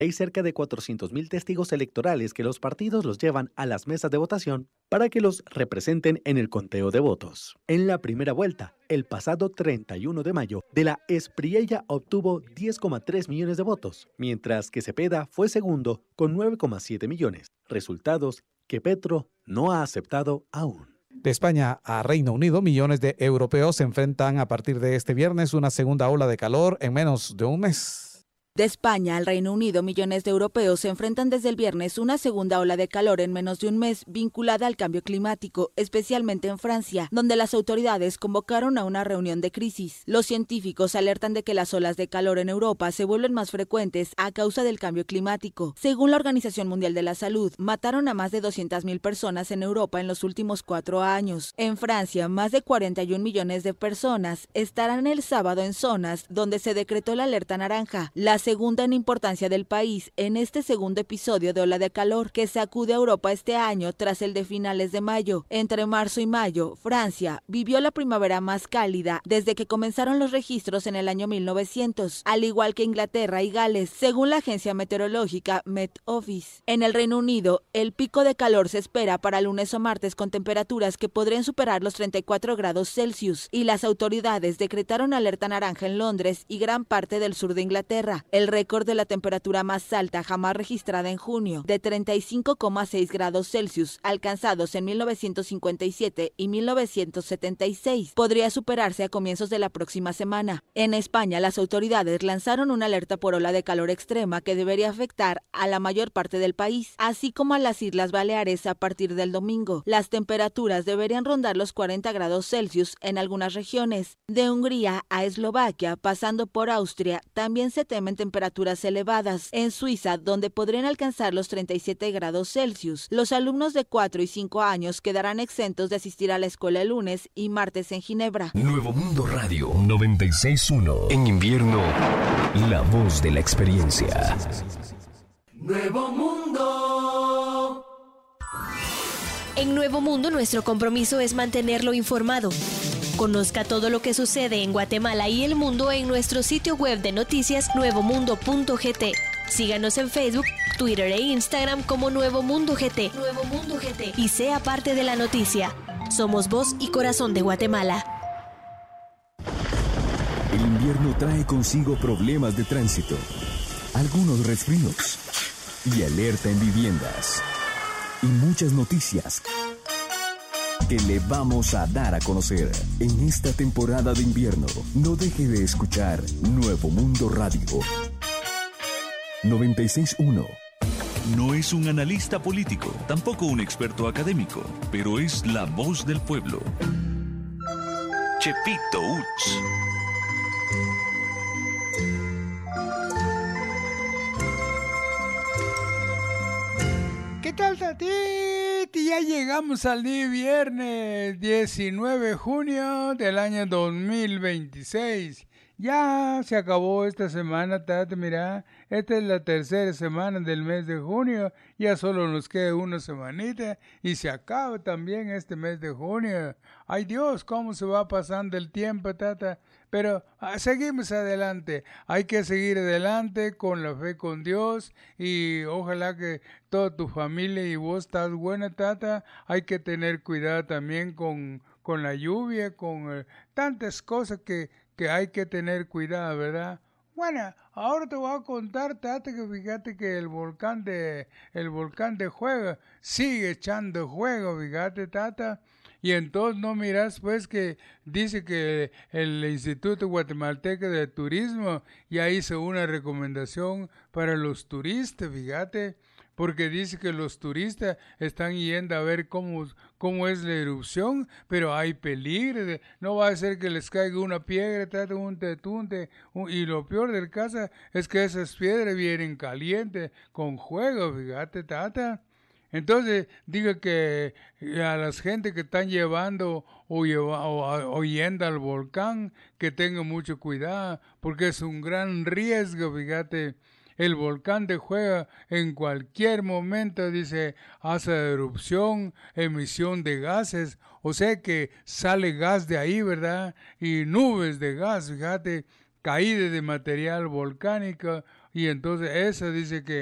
Hay cerca de 400.000 testigos electorales que los partidos los llevan a las mesas de votación para que los representen en el conteo de votos. En la primera vuelta, el pasado 31 de mayo, De la Espriella obtuvo 10,3 millones de votos, mientras que Cepeda fue segundo con 9,7 millones, resultados que Petro no ha aceptado aún. De España a Reino Unido, millones de europeos se enfrentan a partir de este viernes una segunda ola de calor en menos de un mes. De España al Reino Unido, millones de europeos se enfrentan desde el viernes una segunda ola de calor en menos de un mes vinculada al cambio climático, especialmente en Francia, donde las autoridades convocaron a una reunión de crisis. Los científicos alertan de que las olas de calor en Europa se vuelven más frecuentes a causa del cambio climático. Según la Organización Mundial de la Salud, mataron a más de 200.000 personas en Europa en los últimos 4 años. En Francia, más de 41 millones de personas estarán el sábado en zonas donde se decretó la alerta naranja, la segunda en importancia del país en este segundo episodio de ola de calor que sacude a Europa este año tras el de finales de mayo. Entre marzo y mayo, Francia vivió la primavera más cálida desde que comenzaron los registros en el año 1900, al igual que Inglaterra y Gales, según la agencia meteorológica Met Office. En el Reino Unido, el pico de calor se espera para lunes o martes con temperaturas que podrían superar los 34 grados Celsius, y las autoridades decretaron alerta naranja en Londres y gran parte del sur de Inglaterra. El récord de la temperatura más alta jamás registrada en junio, de 35,6 grados Celsius, alcanzados en 1957 y 1976, podría superarse a comienzos de la próxima semana. En España, las autoridades lanzaron una alerta por ola de calor extrema que debería afectar a la mayor parte del país, así como a las Islas Baleares a partir del domingo. Las temperaturas deberían rondar los 40 grados Celsius en algunas regiones. De Hungría a Eslovaquia, pasando por Austria, también se temen temperaturas elevadas. En Suiza, donde podrían alcanzar los 37 grados Celsius, los alumnos de 4 y 5 años quedarán exentos de asistir a la escuela el lunes y martes en Ginebra. Nuevo Mundo Radio 96.1. En invierno, la voz de la experiencia. Nuevo Mundo. En Nuevo Mundo, nuestro compromiso es mantenerlo informado. Conozca todo lo que sucede en Guatemala y el mundo en nuestro sitio web de noticias nuevomundo.gt. Síganos en Facebook, Twitter e Instagram como Nuevo Mundo GT. Nuevo Mundo GT. Y sea parte de la noticia. Somos voz y corazón de Guatemala. El invierno trae consigo problemas de tránsito, algunos resfríos y alerta en viviendas. Y muchas noticias que le vamos a dar a conocer en esta temporada de invierno. No deje de escuchar Nuevo Mundo Radio 96.1. No es un analista político, tampoco un experto académico, pero es la voz del pueblo. Chepito Uts. ¿Qué tal, Tatiti? Ya llegamos al día viernes 19 de junio del año 2026. Ya se acabó esta semana, Tati, mira. Esta es la tercera semana del mes de junio. Ya solo nos queda una semanita y se acaba también este mes de junio. Ay Dios, cómo se va pasando el tiempo, Tata. Pero seguimos adelante. Hay que seguir adelante con la fe con Dios y ojalá que toda tu familia y vos estás buena, Tata. Hay que tener cuidado también con la lluvia, con tantas cosas que hay que tener cuidado, ¿verdad? Bueno, ahora te voy a contar, Tata, que fíjate que el volcán de Juega sigue echando fuego, fíjate, Tata. Y entonces no miras, pues, que dice que el Instituto Guatemalteco de Turismo ya hizo una recomendación para los turistas, fíjate, porque dice que los turistas están yendo a ver cómo es la erupción, pero hay peligro, no va a ser que les caiga una piedra, Tata, un tetunte, y lo peor del caso es que esas piedras vienen calientes, con fuego, fíjate, Tata. Entonces, digo que a las gente que están llevando o yendo al volcán, que tengan mucho cuidado, porque es un gran riesgo, fíjate. El volcán de Juega en cualquier momento, dice, hace erupción, emisión de gases, o sea que sale gas de ahí, ¿verdad? Y nubes de gas, fíjate, caída de material volcánico, Y entonces ese dice que